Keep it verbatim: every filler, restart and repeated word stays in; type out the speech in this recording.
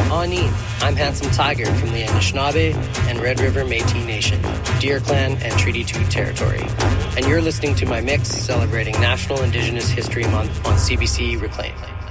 Ani, I'm Handsome Tiger from the Anishinaabe and Red River Métis Nation, Deer Clan and Treaty two territory. And you're listening to my mix celebrating National Indigenous History Month on C B C Reclaim.